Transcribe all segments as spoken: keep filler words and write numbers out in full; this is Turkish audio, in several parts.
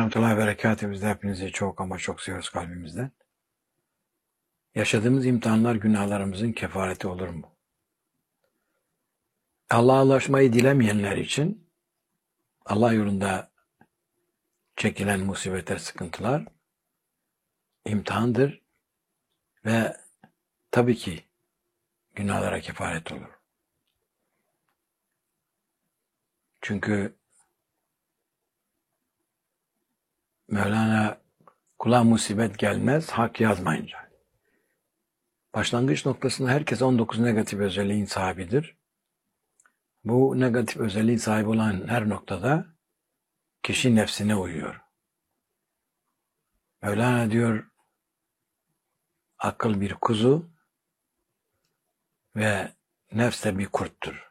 rahmetullahi ve berekatuhu. Biz de hepinizi çok ama çok seviyoruz kalbimizden. Yaşadığımız imtihanlar günahlarımızın kefareti olur mu? Allah'a ulaşmayı dilemeyenler için Allah yolunda çekilen musibetler, sıkıntılar imtihandır ve tabii ki günahlara kefaret olur. Çünkü Mevlana kula musibet gelmez hak yazmayınca. Başlangıç noktasında herkes on dokuz negatif özelliğin sahibidir. Bu negatif özelliğin sahibi olan her noktada kişi nefsine uyuyor. Mevlana diyor, akıl bir kuzu ve nefs de bir kurttur.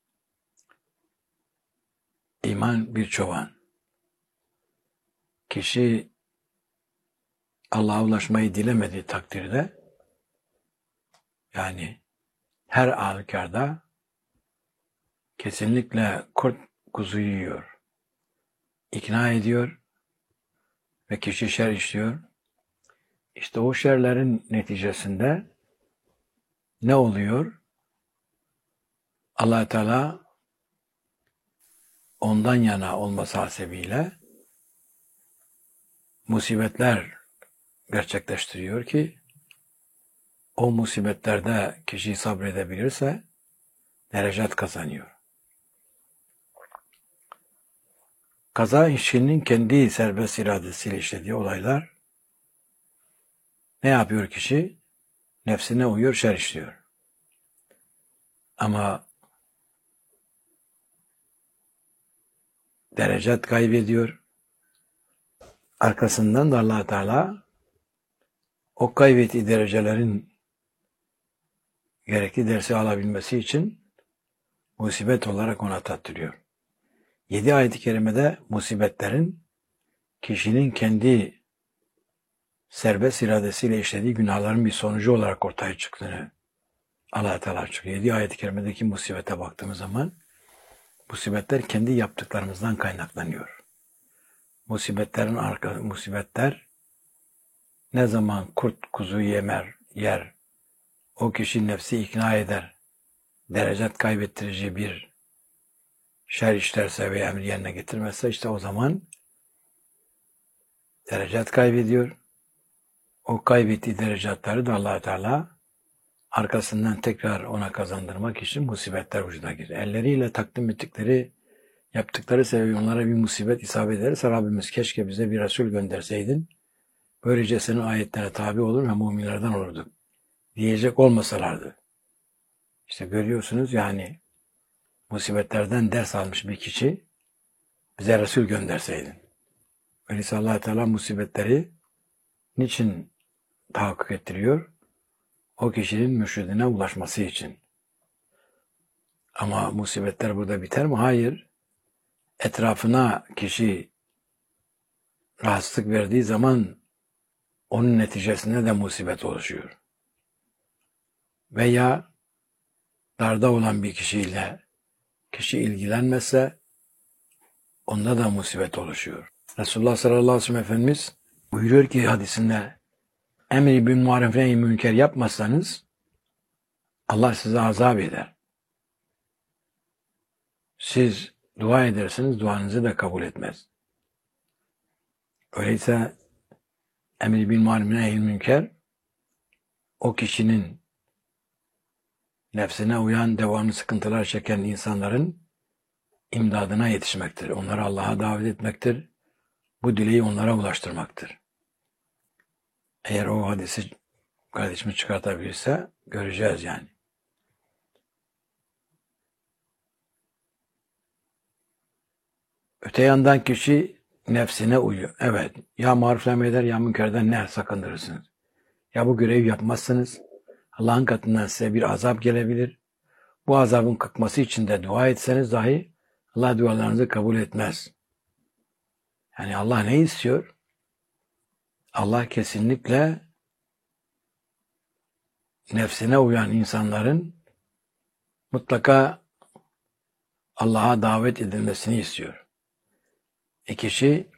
İman bir çoban. Kişi Allah'a ulaşmayı dilemediği takdirde, yani her halükarda kesinlikle kurt kuzuyu yiyor. İkna ediyor ve kişi şer işliyor. İşte o şerlerin neticesinde ne oluyor? Allah Teala ondan yana olması hasebiyle musibetler gerçekleştiriyor ki o musibetlerde kişi sabredebilirse derecat kazanıyor. Kaza kişinin kendi serbest iradesiyle işlediği olaylar. Ne yapıyor kişi? Nefsine uyuyor, şer işliyor. Ama derecat kaybediyor. Arkasından da Allah Teala o kaybettiği derecelerin gerekli dersi alabilmesi için musibet olarak ona tattırıyor. Yedi ayet-i kerimede musibetlerin kişinin kendi serbest iradesiyle işlediği günahların bir sonucu olarak ortaya çıktığını Allah Teala çıkıyor. Yedi ayet-i kerimedeki musibete baktığımız zaman musibetler kendi yaptıklarımızdan kaynaklanıyor. Musibetlerin arka, musibetler ne zaman kurt kuzuyu yemer, yer, o kişi nefsi ikna eder, derecat kaybettirici bir şer işlerse veya emri yerine getirmezse işte o zaman derecat kaybediyor. O kaybettiği derecatları da Allah Teala arkasından tekrar ona kazandırmak için musibetler vücuda girer. Elleriyle takdim ettikleri, yaptıkları sebebi onlara bir musibet isabet ederse Rabbimiz keşke bize bir Resul gönderseydin. Böylece senin ayetlerine tabi olur ve müminlerden olurduk diyecek olmasalardı. İşte görüyorsunuz yani musibetlerden ders almış bir kişi bize Resul gönderseydin. Öyleyse Allah Teala musibetleri niçin tahakkuk ettiriyor? O kişinin mürşidine ulaşması için. Ama musibetler burada biter mi? Hayır. Etrafına kişi rahatsızlık verdiği zaman onun neticesinde de musibet oluşuyor. Veya darda olan bir kişiyle kişi ilgilenmezse onda da musibet oluşuyor. Resulullah sallallahu aleyhi ve sellem Efendimiz buyuruyor ki hadisinde, emri bil maruf nehy münker yapmazsanız Allah size azap eder. Siz dua ederseniz duanızı da kabul etmez. Öyleyse emri bil maruf nehy münker o kişinin nefsine uyan, devamlı sıkıntılar çeken insanların imdadına yetişmektir. Onları Allah'a davet etmektir. Bu dileği onlara ulaştırmaktır. Eğer o hadisi kardeşimiz çıkartabilirse göreceğiz yani. Öte yandan kişi nefsine uyuyor. Evet, ya maruf eder ya münkerden ne sakındırırsınız. Ya bu görevi yapmazsınız. Allah'ın katından size bir azap gelebilir. Bu azabın kalkması için de dua etseniz dahi Allah dualarınızı kabul etmez. Yani Allah ne istiyor? Allah kesinlikle nefsine uyan insanların mutlaka Allah'a davet edilmesini istiyor. E kişi